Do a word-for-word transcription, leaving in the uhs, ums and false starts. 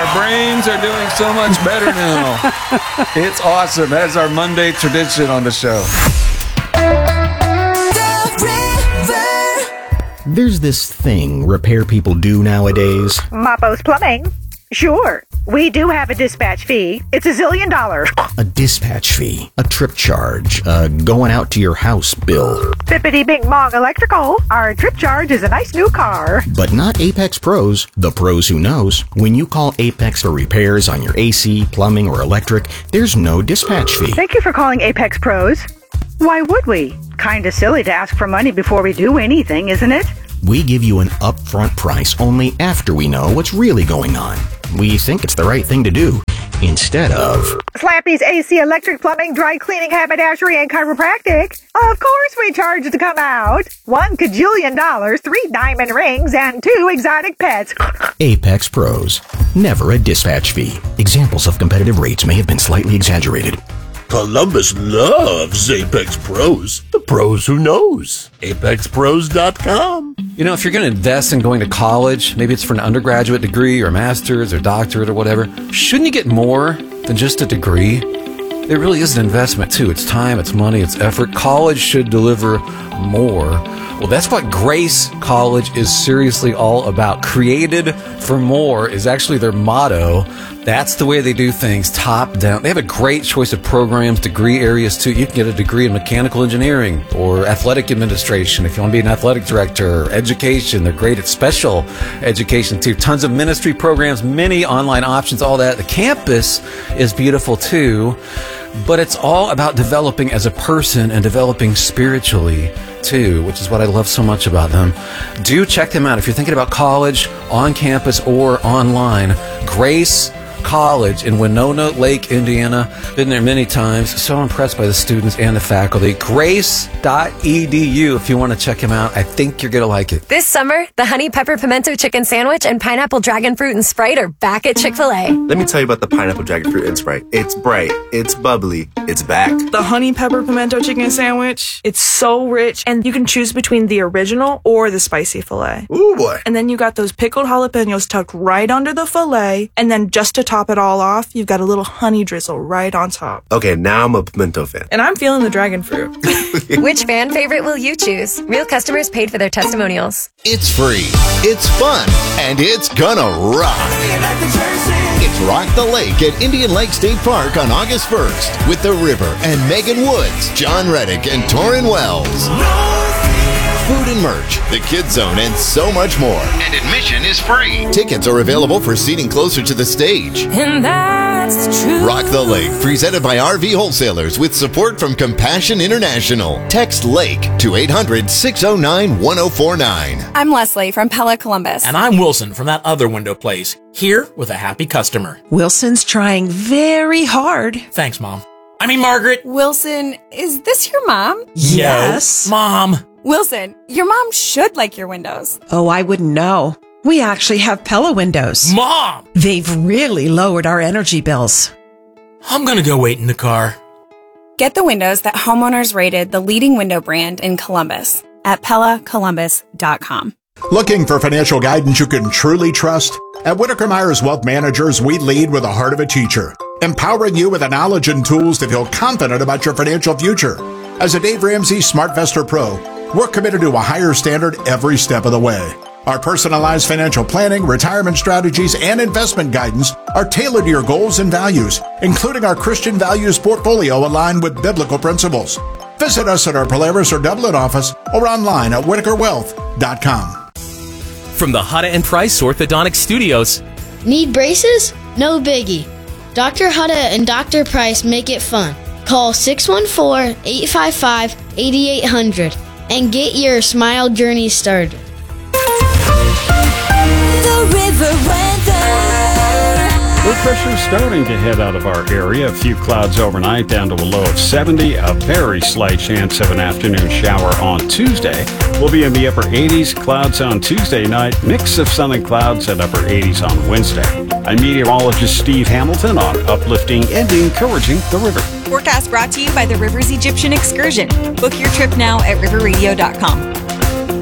our brains are doing so much better now. It's awesome. That's our Monday tradition on the show. There's this thing repair people do nowadays. Mapo's Plumbing. Sure, we do have a dispatch fee. It's a zillion dollars. A dispatch fee, a trip charge, a going out to your house bill. Bippity Bing Bong Electrical. Our trip charge is a nice new car. But not Apex Pros, the pros who knows. When you call Apex for repairs on your A C, plumbing, or electric, there's no dispatch fee. Thank you for calling Apex Pros. Why would we? Kinda silly to ask for money before we do anything, isn't it? We give you an upfront price only after we know what's really going on. We think it's the right thing to do, instead of Slappy's A C, electric, plumbing, dry cleaning, haberdashery, and chiropractic. Of course we charge to come out. One cajillion dollars, three diamond rings, and two exotic pets. Apex Pros. Never a dispatch fee. Examples of competitive rates may have been slightly exaggerated. Columbus loves Apex Pros. The pros who knows. Apex Pros dot com. You know, if you're going to invest in going to college, maybe it's for an undergraduate degree or a master's or doctorate or whatever, shouldn't you get more than just a degree? It really is an investment, too. It's time, it's money, it's effort. College should deliver more. Well, that's what Grace College is seriously all about. Created for more is actually their motto. That's the way they do things, top down. They have a great choice of programs, degree areas, too. You can get a degree in mechanical engineering or athletic administration if you want to be an athletic director, or education. They're great at special education, too. Tons of ministry programs, many online options, all that. The campus is beautiful, too. But it's all about developing as a person and developing spiritually, too, which is what I love so much about them. Do check them out if you're thinking about college, on campus, or online. Grace College in Winona Lake, Indiana. Been there many times. So impressed by the students and the faculty. Grace dot E D U if you want to check them out. I think you're going to like it. This summer, the Honey Pepper Pimento Chicken Sandwich and Pineapple Dragon Fruit and Sprite are back at Chick-fil-A. Let me tell you about the Pineapple Dragon Fruit and Sprite. It's bright, it's bubbly, it's back. The Honey Pepper Pimento Chicken Sandwich, it's so rich, and you can choose between the original or the spicy filet. Ooh, boy. And then you got those pickled jalapenos tucked right under the filet, and then just to top it all off, you've got a little honey drizzle right on top. Okay, now I'm a pimento fan. And I'm feeling the dragon fruit. Which fan favorite will you choose? Real customers paid for their testimonials. It's free, it's fun, and it's gonna rock. It's Rock the Lake at Indian Lake State Park on August first with The River and Megan Woods, John Reddick, and Torrin Wells. Food and merch, the Kids Zone, and so much more. And admission is free. Tickets are available for seating closer to the stage. And that's true. Rock the Lake, presented by R V Wholesalers with support from Compassion International. Text LAKE to eight hundred, six oh nine, one oh four nine. I'm Leslie from Pella Columbus. And I'm Wilson from that other window place, here with a happy customer. Wilson's trying very hard. Thanks, Mom. I mean, Margaret. Wilson, is this your mom? Yes. No, Mom. Wilson, your mom should like your windows. Oh, I wouldn't know. We actually have Pella windows. Mom! They've really lowered our energy bills. I'm gonna go wait in the car. Get the windows that homeowners rated the leading window brand in Columbus at Pella Columbus dot com. Looking for financial guidance you can truly trust? At Whitaker Myers Wealth Managers, we lead with the heart of a teacher, empowering you with the knowledge and tools to feel confident about your financial future. As a Dave Ramsey SmartVestor Pro, we're committed to a higher standard every step of the way. Our personalized financial planning, retirement strategies, and investment guidance are tailored to your goals and values, including our Christian values portfolio aligned with biblical principles. Visit us at our Polaris or Dublin office or online at Whitaker Wealth dot com. From the Hutta and Price Orthodontic Studios. Need braces? No biggie. Doctor Hutta and Doctor Price make it fun. Call six one four, eight five five, eight eight hundred and get your smile journey started. The River Weather. Low pressure starting to head out of our area. A few clouds overnight down to a low of seventy. A very slight chance of an afternoon shower on Tuesday. We'll be in the upper eighties. Clouds on Tuesday night. Mix of sun and clouds at upper eighties on Wednesday. I'm meteorologist Steve Hamilton on uplifting and encouraging the river. Forecast brought to you by the Rivers Egyptian Excursion. Book your trip now at river radio dot com.